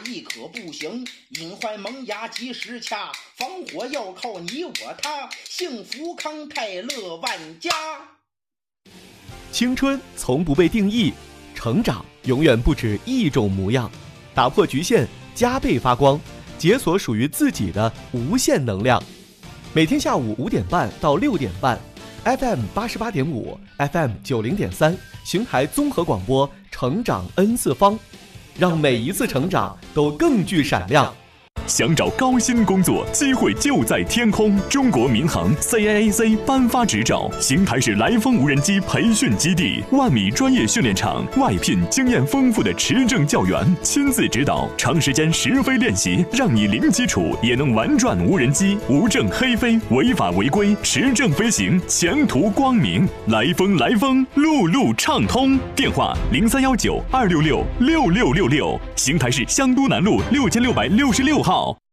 亦可不行。隐患萌芽及时洽，防火要靠你我他，幸福康泰乐万家。 青春从不被定义，成长永远不止一种模样。打破局限，加倍发光，解锁属于自己的无限能量。每天下午5点半到6点半 ，FM 88.5 ，FM 90.3，邢台综合广播，成长 N 次方，让每一次成长都更具闪亮。 想找高薪工作，机会就在天空。中国民航 CAAC 颁发执照，邢台市来风无人机培训基地，万米专业训练场，外聘经验丰富的持证教员，亲自指导，长时间实飞练习，让你零基础也能玩转无人机，无证黑飞，违法违规，持证飞行，前途光明。来风，路路畅通。电话0319-266-6666，邢台市香都南路6666号。